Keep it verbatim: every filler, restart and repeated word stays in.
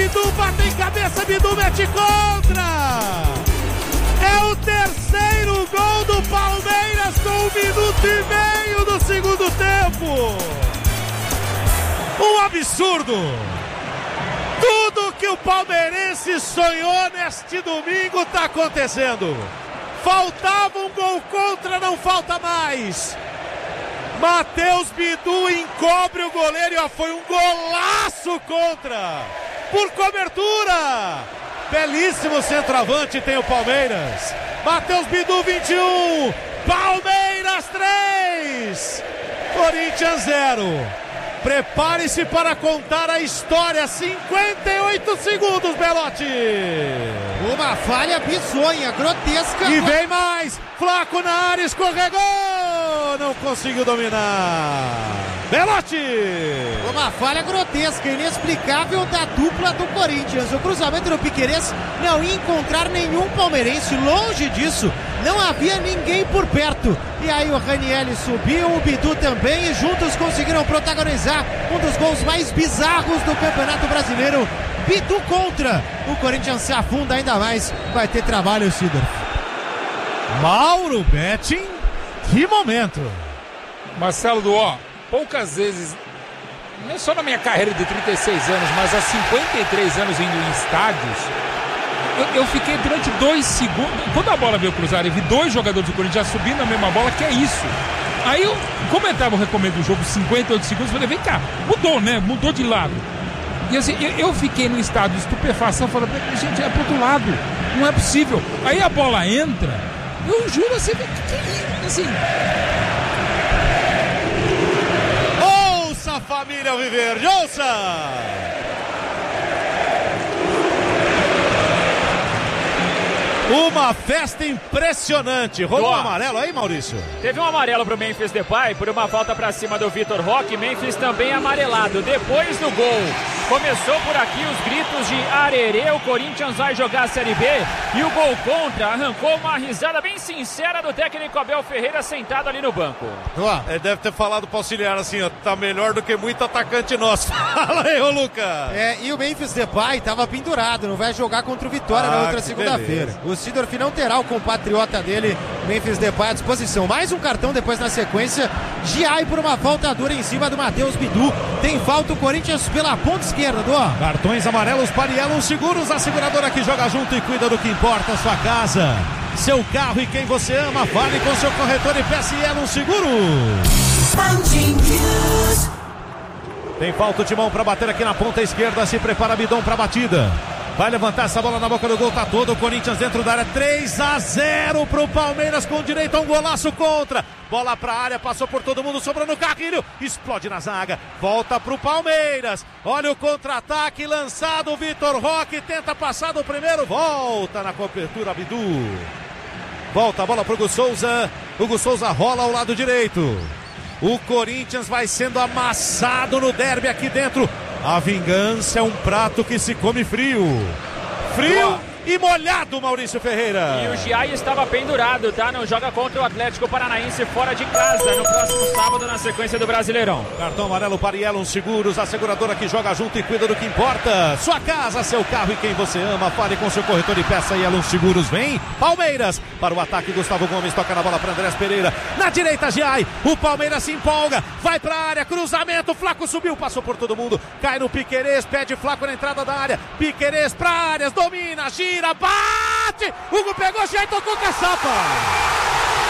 Bidu bate em cabeça, Bidu mete contra! É o terceiro gol do Palmeiras com um minuto e meio do segundo tempo! Um absurdo! Tudo que o palmeirense sonhou neste domingo está acontecendo. Faltava um gol contra, não falta mais. Matheus Bidu encobre o goleiro e ó, foi um golaço contra. Por cobertura. Belíssimo centroavante tem o Palmeiras. Matheus Bidu vinte e um. Palmeiras três. Corinthians zero. Prepare-se para contar a história. cinquenta e oito segundos, Belotti. Uma falha bizonha, grotesca. E vem mais. Flaco na área, escorregou. Não conseguiu dominar. Belotti. Uma falha grotesca, inexplicável da dupla do Corinthians. O cruzamento do Piquerez não ia encontrar nenhum palmeirense. Longe disso, não havia ninguém por perto. E aí o Ranieri subiu, o Bidu também, e juntos conseguiram protagonizar um dos gols mais bizarros do Campeonato Brasileiro. Bidu contra. O Corinthians se afunda ainda mais. Vai ter trabalho, Sidor. Mauro Betting, que momento. Marcelo Duó, poucas vezes, não só na minha carreira de trinta e seis anos, mas há cinquenta e três anos indo em estádios, eu, eu fiquei durante dois segundos, quando a bola veio cruzar, eu vi dois jogadores do Corinthians já subindo na mesma bola, que é isso. Aí eu, como eu estava recomendo o jogo cinquenta e oito segundos, eu falei, vem cá, mudou, né? Mudou de lado. E assim, eu, eu fiquei no estado de estupefação, falando, gente, é pro outro lado, não é possível. Aí a bola entra, eu juro assim, que, que, assim... Ouça, família Alviverde, ouça! Uma festa impressionante. Rolou um amarelo aí, Maurício? Teve um amarelo pro Memphis Depay por uma falta pra cima do Vitor Roque. Memphis também amarelado. Depois do gol, começou por aqui os gritos de arerê. O Corinthians vai jogar a Série B. E o gol contra arrancou uma risada bem sincera do técnico Abel Ferreira sentado ali no banco. Ele deve ter falado pro auxiliar assim, ó, tá melhor do que muito atacante nosso. Fala aí, ô Lucas. É, e o Memphis Depay tava pendurado, não vai jogar contra o Vitória ah, na outra segunda-feira. O Sidorf não terá o compatriota dele, Memphis Depay, à disposição. Mais um cartão depois na sequência. Giai por uma falta dura em cima do Matheus Bidu. Tem falta o Corinthians pela ponta esquerda, Dó. Cartões amarelos para Yellow Seguros, a seguradora que joga junto e cuida do que importa, sua casa, seu carro e quem você ama. Fale com seu corretor e peça Yellow Seguros. Tem falta o Timão para bater aqui na ponta esquerda. Se prepara Bidon para batida. Vai levantar essa bola na boca do gol, tá todo o Corinthians dentro da área, três a zero pro Palmeiras com direito a um golaço contra. Bola pra área, passou por todo mundo, sobrando o Carrilho, explode na zaga, volta pro Palmeiras. Olha o contra-ataque lançado, o Vitor Roque tenta passar do primeiro, volta na cobertura, Bidu. Volta a bola pro Hugo Souza, Hugo Souza rola ao lado direito. O Corinthians vai sendo amassado no derby aqui dentro. A vingança é um prato que se come frio. Frio Boa. E molhado, Maurício Ferreira. E o Giai estava pendurado, tá? Não joga contra o Atlético Paranaense fora de casa no próximo sábado na sequência do Brasileirão. Cartão amarelo para Yellow Seguros, a seguradora que joga junto e cuida do que importa. Sua casa, seu carro e quem você ama. Fale com seu corretor e peça Yellow Seguros. Vem, Palmeiras. Para o ataque, Gustavo Gomes toca na bola para Andrés Pereira. Na direita, Giai. O Palmeiras se empolga. Vai para a área, cruzamento. Flaco subiu, passou por todo mundo. Cai no Piquerez, pede Flaco na entrada da área. Piquerez para áreas, domina, gira. Bate! Hugo pegou, já tocou caçapa!